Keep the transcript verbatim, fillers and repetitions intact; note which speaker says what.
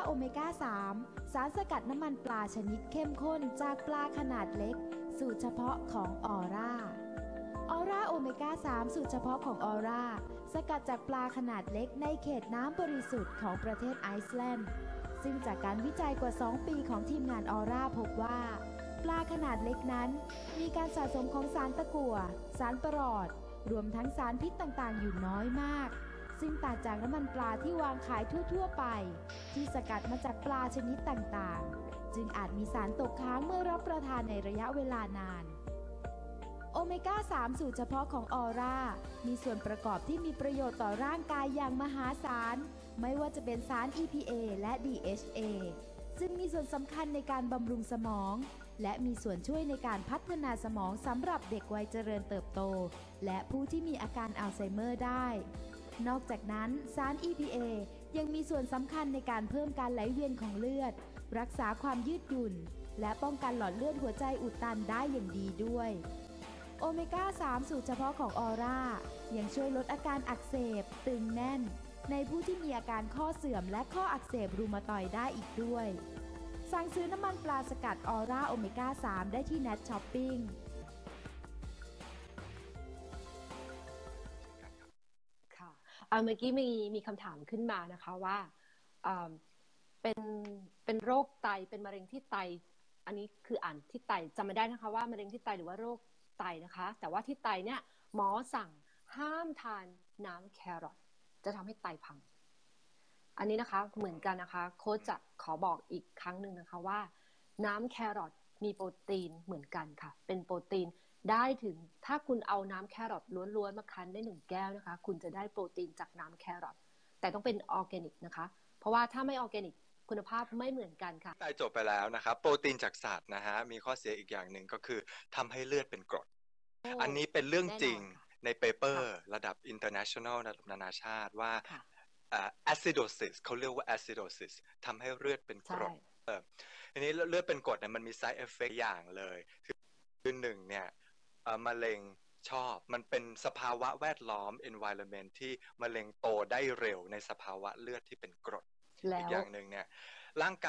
Speaker 1: โอเมก้า สาม สารสกัดน้ำมันปลาชนิดเข้มข้นจากปลาขนาดเล็กสูตรเฉพาะของออร่าออร่าโอเมก้า สาม สูตรเฉพาะของออร่าสกัดจากปลาขนาดเล็กในเขตน้ำบริสุทธิ์ของประเทศไอซ์แลนด์ซึ่งจากการวิจัยกว่าสองปีของทีมงานออร่าพบว่าปลาขนาดเล็กนั้นมีการสะสมของสารตะกั่วสารปรอดรวมทั้งสารพิษต่างๆอยู่น้อยมากซึ่งต่างจากน้ำมันปลาที่วางขายทั่วๆไปที่สกัดมาจากปลาชนิดต่างๆจึงอาจมีสารตกค้างเมื่อรับประทานในระยะเวลานานโอเมก้า สาม สูตรเฉพาะของออร่ามีส่วนประกอบที่มีประโยชน์ต่อร่างกายอย่างมหาศาลไม่ว่าจะเป็นสาร อี พี เอ และ ดี เอช เอ ซึ่งมีส่วนสำคัญในการบำรุงสมองและมีส่วนช่วยในการพัฒนาสมองสำหรับเด็กวัยเจริญเติบโตและผู้ที่มีอาการอัลไซเมอร์ได้นอกจากนั้นสาร อี พี เอ ยังมีส่วนสำคัญในการเพิ่มการไหลเวียนของเลือดรักษาความยืดหยุ่นและป้องกันหลอดเลือดหัวใจอุดตันได้อย่างดีด้วยโอเมก้า สาม สูตรเฉพาะของออร่ายังช่วยลดอาการอักเสบตึงแน่นในผู้ที่มีอาการข้อเสื่อมและข้ออักเสบรูมาตอยด์ได้อีกด้วยสั่งซื้อน้ำมันปลาสกัดออร่าโอเมก้า สาม ได้ที่ Net Shopping
Speaker 2: ค่ะเมื่อกี้มีมีคำถามขึ้นมานะคะว่าเป็นเป็นโรคไตเป็นมะเร็งที่ไตอันนี้คืออ่านที่ไตจำไม่ได้นะคะว่ามะเร็งที่ไตหรือว่าโรคไตนะคะแต่ว่าที่ไตเนี่ยหมอสั่งห้ามทานน้ำแครอทจะทำให้ไตพังอันนี้นะคะเหมือนกันนะคะโค้ชจะขอบอกอีกครั้งหนึ่งนะคะว่าน้ำแครอทมีโปรตีนเหมือนกันค่ะเป็นโปรตีนได้ถึงถ้าคุณเอาน้ำแครอทล้วนๆมาคั้นได้หนึ่งแก้วนะคะคุณจะได้โปรตีนจากน้ำแครอทแต่ต้องเป็นออร์แกนิกนะคะเพราะว่าถ้าไม่ออร์แกนิกคุณภาพไม่เหมือนกันค่ะ
Speaker 3: ได้จบไปแล้วนะครับโปรตีนจากสัตว์นะฮะมีข้อเสียอีกอย่างหนึ่งก็คือทำให้เลือดเป็นกรดอันนี้เป็นเรื่องจริงในเปเปอร์ระดับ international ระดับนานาชาติว่าacidosis เขาเรียกว่า acidosis ทำให้เลือดเป็นกรดเอออันนี้เลือดเป็นกรดเนี่ยมันมี side effect อย่างเลยคือหนึ่งเนี่ยมะเร็งชอบมันเป็นสภาวะแวดล้อม environment ที่มะเร็งโตได้เร็วในสภาวะเลือดที่เป็นกรดอีกอย่างหนึ่งเนี่ยร่างกาย